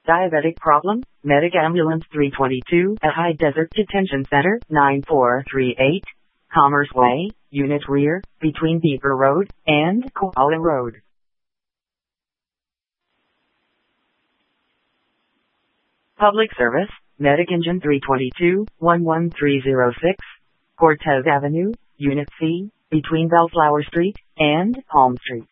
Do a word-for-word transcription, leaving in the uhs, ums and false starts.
Diabetic problem, Medic Ambulance three twenty-two at High Desert Detention Center, nine four three eight, Commerce Way, Unit Rear, between Beaver Road and Koala Road. Public Service, Medic Engine three twenty-two, one one three zero six, Cortez Avenue, Unit C, between Bellflower Street and Palm Street.